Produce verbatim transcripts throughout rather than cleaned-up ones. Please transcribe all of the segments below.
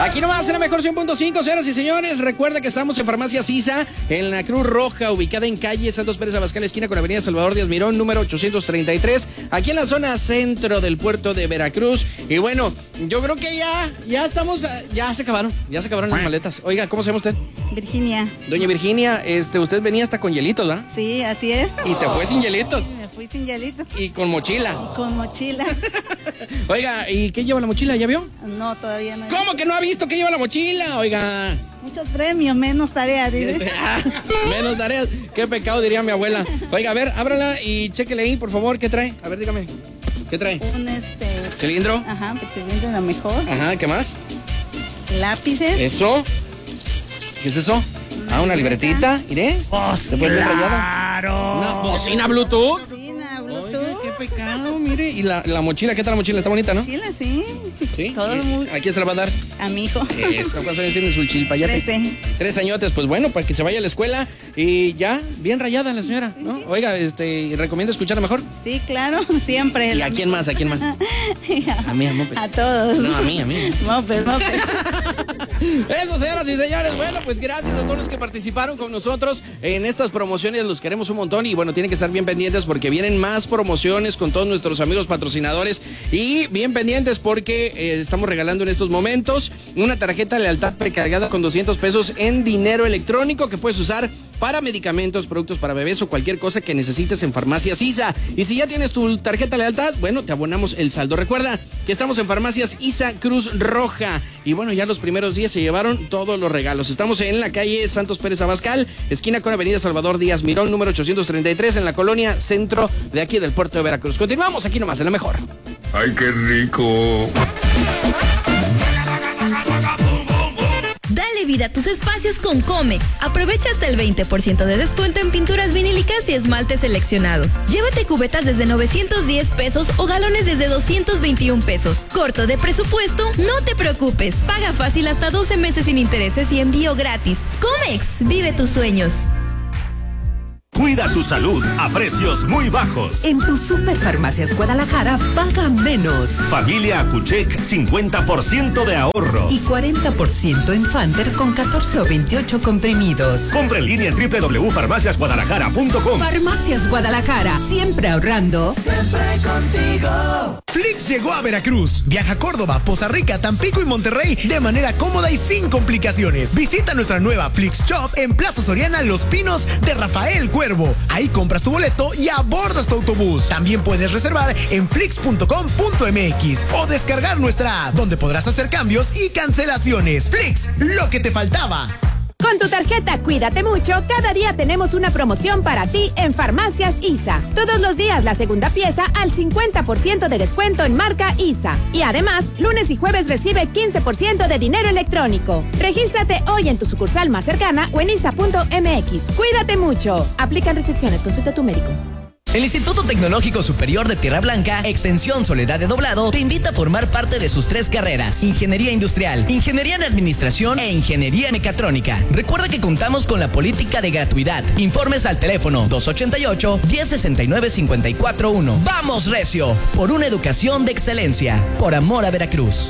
Aquí nomás en la mejor cien punto cinco, señoras y señores. Recuerda que estamos en Farmacia Sisa, en la Cruz Roja, ubicada en calle Santos Pérez Abascal, esquina con Avenida Salvador Díaz Mirón, número ochocientos treinta y tres, aquí en la zona centro del puerto de Veracruz. Y bueno, yo creo que ya, ya estamos, ya se acabaron, ya se acabaron las maletas. Oiga, ¿cómo se llama usted? Virginia. Doña Virginia, este, usted venía hasta con hielitos, ¿verdad? Sí, así es. Y se fue sin hielitos. Sí, me fui sin hielitos. Y con mochila. Y con mochila. Oiga, ¿y qué lleva la mochila? ¿Ya vio? No, todavía no. ¿Cómo que no ha visto qué lleva la mochila? Oiga. Muchos premios, menos tareas, dice. Menos tareas. Qué pecado, diría mi abuela. Oiga, a ver, ábrala y chéquele ahí, por favor. ¿Qué trae? A ver, dígame. ¿Qué trae? Un este... ¿Cilindro? Ajá, pues cilindro es lo mejor. Ajá, ¿qué más? Lápices. ¿Eso? ¿Qué es eso? Una ah, una libretita. ¿Iré? ¡Oh, claro! ¿Una bocina Bluetooth? Bocina Bluetooth. Oiga, qué pecado, mire. ¿Y la, la mochila? ¿Qué tal la mochila? Está bonita, ¿no? Mochila, sí. ¿Sí? Todo muy... ¿A quién se la va a dar? A mi hijo. Eso, ¿cuántos años tiene su chilpayate? Trece. Tres añotes, pues bueno, para que se vaya a la escuela y ya, bien rayada la señora, ¿no? Oiga, este, ¿recomienda escucharla mejor? Sí, claro, siempre. ¿Y a quién más? ¿A quién más? A mí, a Moped. A todos. No, a mí, a mí. Moped, Moped. Eso, señoras y señores. Bueno, pues gracias a todos los que participaron con nosotros en estas promociones. Los queremos un montón y bueno, tienen que estar bien pendientes porque vienen más promociones con todos nuestros amigos patrocinadores. Y bien pendientes porque eh, estamos regalando en estos momentos una tarjeta de lealtad precargada con doscientos pesos en dinero electrónico que puedes usar para medicamentos, productos para bebés o cualquier cosa que necesites en Farmacias Isa. Y si ya tienes tu tarjeta de lealtad, bueno, te abonamos el saldo. Recuerda que estamos en Farmacias Isa Cruz Roja. Y bueno, ya los primeros días se llevaron todos los regalos. Estamos en la calle Santos Pérez Abascal, esquina con Avenida Salvador Díaz Mirón, número ochocientos treinta y tres, en la colonia centro de aquí del puerto de Veracruz. Continuamos aquí nomás, en la mejor. ¡Ay, qué rico! Dale vida a tus espacios con Comex. Aprovecha hasta el veinte por ciento de descuento en pinturas vinílicas y esmaltes seleccionados. Llévate cubetas desde novecientos diez pesos o galones desde doscientos veintiún pesos. ¿Corto de presupuesto? No te preocupes. Paga fácil hasta doce meses sin intereses y envío gratis. Comex, vive tus sueños. Cuida tu salud a precios muy bajos. En tu Superfarmacias Guadalajara paga menos. Familia Acuchec, cincuenta por ciento de ahorro. Y cuarenta por ciento en Fanter con catorce o veintiocho comprimidos. Compra en línea en doble u doble u doble u punto farmacias guadalajara punto com. Farmacias Guadalajara, siempre ahorrando. Siempre contigo. Flix llegó a Veracruz. Viaja a Córdoba, Poza Rica, Tampico y Monterrey de manera cómoda y sin complicaciones. Visita nuestra nueva Flix Shop en Plaza Soriana Los Pinos de Rafael Cuervo. Ahí compras tu boleto y abordas tu autobús. También puedes reservar en flix punto com punto m x o descargar nuestra app, donde podrás hacer cambios y cancelaciones. Flix, lo que te faltaba. Con tu tarjeta Cuídate Mucho, cada día tenemos una promoción para ti en Farmacias Isa. Todos los días la segunda pieza al cincuenta por ciento de descuento en marca Isa. Y además, lunes y jueves recibe quince por ciento de dinero electrónico. Regístrate hoy en tu sucursal más cercana o en isa punto m x. Cuídate Mucho. Aplican restricciones. Consulta a tu médico. El Instituto Tecnológico Superior de Tierra Blanca, Extensión Soledad de Doblado, te invita a formar parte de sus tres carreras: Ingeniería Industrial, Ingeniería en Administración e Ingeniería Mecatrónica. Recuerda que contamos con la política de gratuidad. Informes al teléfono dos ochenta y ocho, diez sesenta y nueve, cincuenta y cuatro uno. ¡Vamos, Recio! Por una educación de excelencia. Por amor a Veracruz.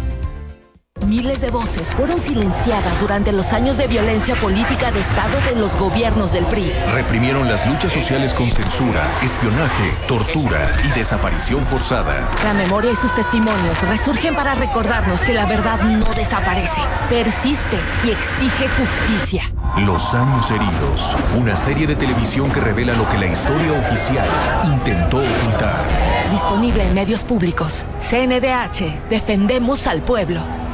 Miles de voces fueron silenciadas durante los años de violencia política de Estado de los gobiernos del P R I. Reprimieron las luchas sociales con censura, espionaje, tortura y desaparición forzada. La memoria y sus testimonios resurgen para recordarnos que la verdad no desaparece, persiste y exige justicia. Los años heridos, una serie de televisión que revela lo que la historia oficial intentó ocultar. Disponible en medios públicos. C N D H, defendemos al pueblo.